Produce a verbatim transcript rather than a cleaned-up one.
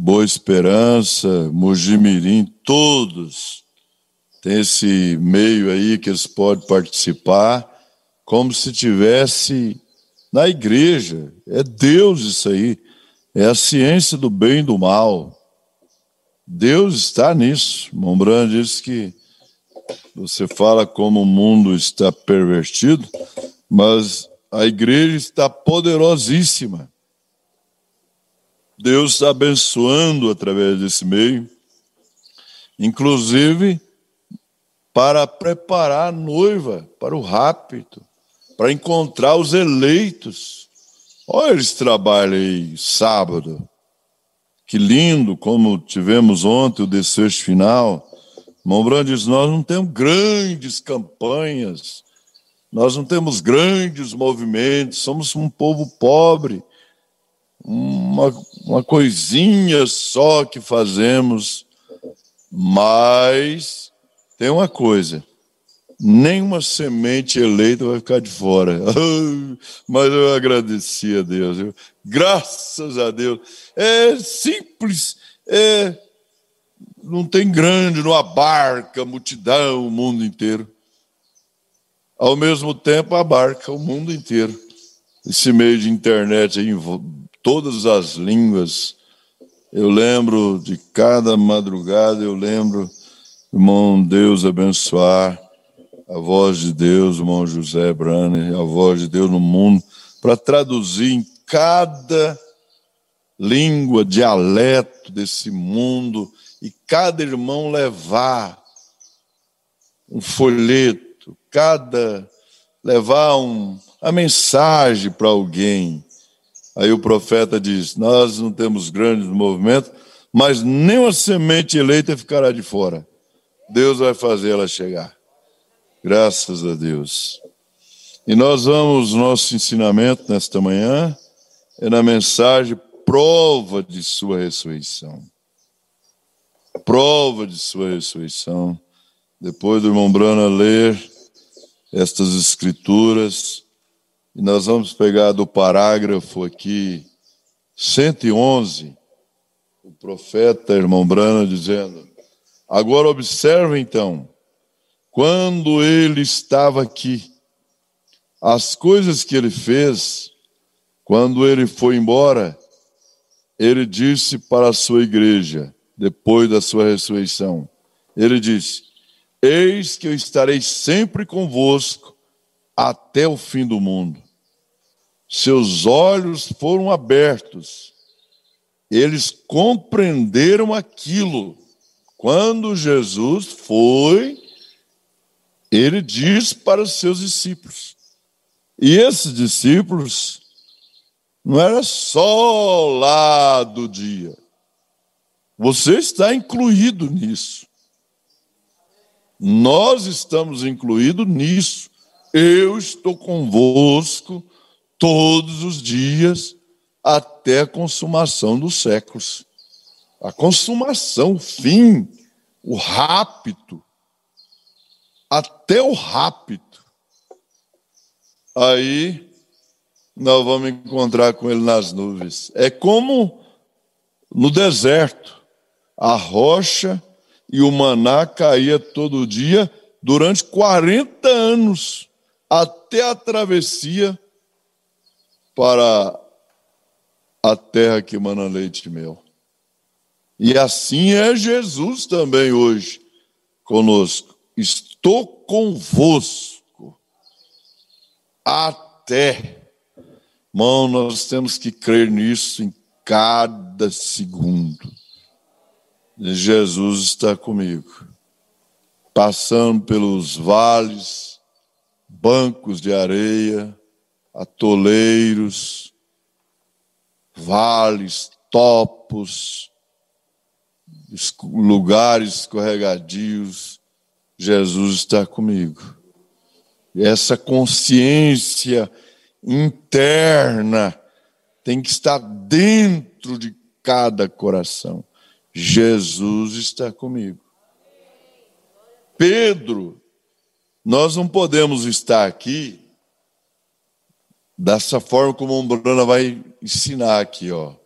Boa Esperança, Mojimirim, todos têm esse meio aí que eles podem participar, como se tivesse na igreja. É Deus isso aí, é a ciência do bem e do mal. Deus está nisso. Mombrand diz que você fala como o mundo está pervertido, mas a igreja está poderosíssima. Deus está abençoando através desse meio, inclusive para preparar a noiva para o rapto, para encontrar os eleitos. Olha esse trabalho aí, sábado. Que lindo, como tivemos ontem o desfecho final. Mombrand diz, nós não temos grandes campanhas, nós não temos grandes movimentos, somos um povo pobre, uma, uma coisinha só que fazemos, mas tem uma coisa, nenhuma semente eleita vai ficar de fora. Mas eu agradeci a Deus, eu, graças a Deus. É simples, é, não tem grande, não abarca multidão, o mundo inteiro. Ao mesmo tempo abarca o mundo inteiro. Esse meio de internet aí, em todas as línguas. Eu lembro de cada madrugada, eu lembro, irmão, Deus abençoar a voz de Deus, o irmão José Branner, a voz de Deus no mundo, para traduzir em cada língua, dialeto desse mundo, e cada irmão levar um folheto, cada levar um, a mensagem para alguém. Aí o profeta diz, nós não temos grandes movimentos, mas nem uma semente eleita ficará de fora. Deus vai fazer ela chegar. Graças a Deus. E nós vamos, nosso ensinamento nesta manhã, é na mensagem prova de sua ressurreição. Prova de sua ressurreição. Depois do irmão Brana ler estas escrituras, e nós vamos pegar do parágrafo aqui, cento e onze, o profeta, irmão Brana, dizendo, agora observa então, quando ele estava aqui, as coisas que ele fez, quando ele foi embora, ele disse para a sua igreja, depois da sua ressurreição, ele disse, eis que eu estarei sempre convosco até o fim do mundo. Seus olhos foram abertos, eles compreenderam aquilo. Quando Jesus foi, ele diz para os seus discípulos. E esses discípulos não era só lá do dia. Você está incluído nisso. Nós estamos incluídos nisso. Eu estou convosco todos os dias até a consumação dos séculos. A consumação, o fim, o rapto. Até o rapto. Aí nós vamos encontrar com ele nas nuvens. É como no deserto. A rocha e o maná caía todo dia durante quarenta anos, até a travessia para a terra que mana leite e mel. E assim é Jesus também hoje conosco. Estou convosco até. Irmão, nós temos que crer nisso em cada segundo. Jesus está comigo, passando pelos vales, bancos de areia, atoleiros, vales, topos, lugares escorregadios. Jesus está comigo. E essa consciência interna tem que estar dentro de cada coração. Jesus está comigo. Pedro, nós não podemos estar aqui dessa forma como o Brana vai ensinar aqui, ó.